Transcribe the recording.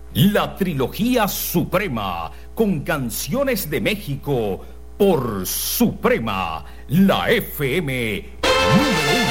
La trilogía Suprema, con canciones de México, por Suprema, la FM número 1.